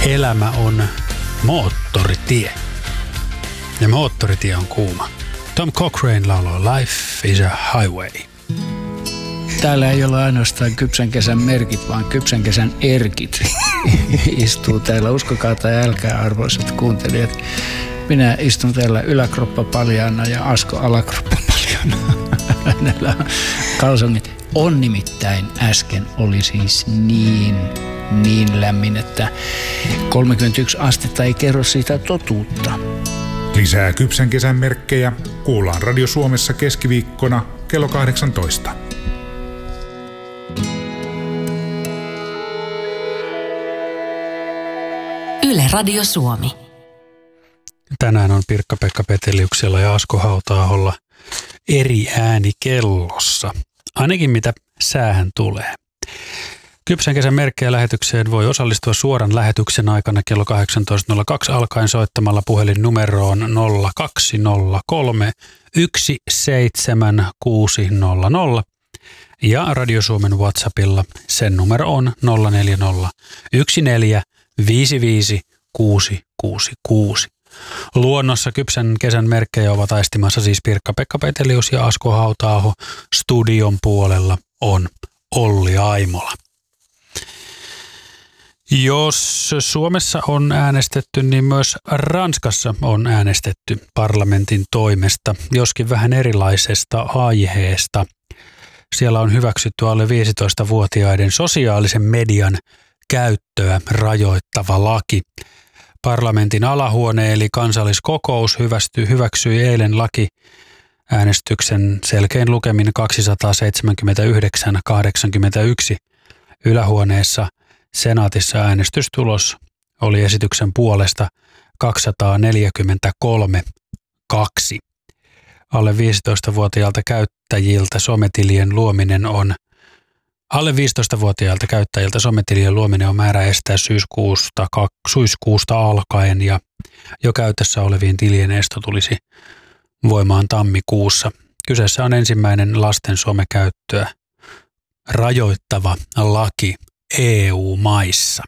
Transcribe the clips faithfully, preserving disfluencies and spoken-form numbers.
Elämä on moottoritie. Ja moottoritie on kuuma. Tom Cochrane lauloi Life is a Highway. Täällä ei ole ainoastaan kypsän kesän merkit, vaan kypsän kesän erkit istuu täällä. Uskokaa tai älkää, arvoisat kuuntelijat. Minä istun täällä yläkroppa paljaana ja Asko alakroppa paljaana. Hänellä on kalsongit. On nimittäin äsken oli siis niin, niin lämmin, että kolmekymmentäyksi astetta ei kerro siitä totuutta. Lisää kypsän kesän merkkejä kuullaan Radio Suomessa keskiviikkona kello kahdeksantoista. Yle Radio Suomi. Tänään on Pirkka-Pekka Peteliuksella ja Asko Hauta-aholla eri ääni kellossa. Ainakin mitä säähän tulee. Kypsän kesän merkkejä lähetykseen voi osallistua suoran lähetyksen aikana kello kahdeksantoista nolla kaksi alkaen soittamalla puhelinnumeroon nolla kaksi nolla kolme yksi seitsemän kuusi nolla nolla ja Radio Suomen WhatsAppilla sen numero on nolla neljä nolla yksi neljä viisi viisi kuusi kuusi kuusi. Luonnossa kypsän kesän merkkejä ovat aistimassa siis Pirkka-Pekka Petelius ja Asko Hauta-aho. Studion puolella on Olli Aimola. Jos Suomessa on äänestetty, niin myös Ranskassa on äänestetty parlamentin toimesta, joskin vähän erilaisesta aiheesta. Siellä on hyväksytty alle viisitoistavuotiaiden sosiaalisen median käyttöä rajoittava laki. Parlamentin alahuone eli kansalliskokous hyväksyi eilen laki äänestyksen selkein lukemin kaksisataaseitsemänkymmentäyhdeksän kahdeksankymmentäyksi. Ylähuoneessa senaatissa äänestystulos oli esityksen puolesta kaksisataaneljäkymmentäkolme kaksi. Alle viisitoistavuotiailta käyttäjiltä sometilien luominen on Alle viisitoistavuotiailta käyttäjiltä sometilien luominen on määrä estää syyskuusta, syyskuusta alkaen ja jo käytössä olevien tilien esto tulisi voimaan tammikuussa. Kyseessä on ensimmäinen lasten somekäyttöä rajoittava laki E U-maissa.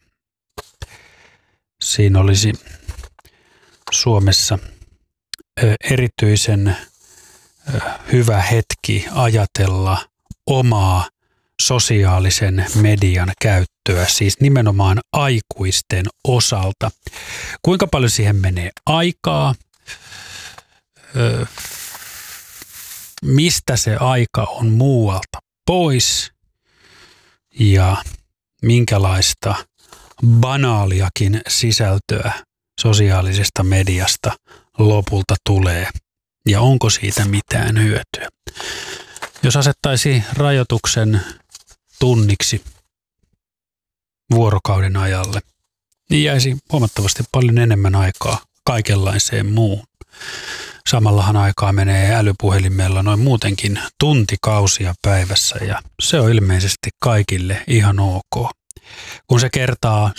Siinä olisi Suomessa erityisen hyvä hetki ajatella omaa sosiaalisen median käyttöä, siis nimenomaan aikuisten osalta. Kuinka paljon siihen menee aikaa? Öö, mistä se aika on muualta pois? Ja minkälaista banaaliakin sisältöä sosiaalisesta mediasta lopulta tulee? Ja onko siitä mitään hyötyä? Jos asettaisi rajoituksen tunniksi vuorokauden ajalle, niin jäisi huomattavasti paljon enemmän aikaa kaikenlaiseen muuhun. Samallahan aikaa menee älypuhelimella noin muutenkin tuntikausia päivässä ja se on ilmeisesti kaikille ihan ok. Kun se kertaa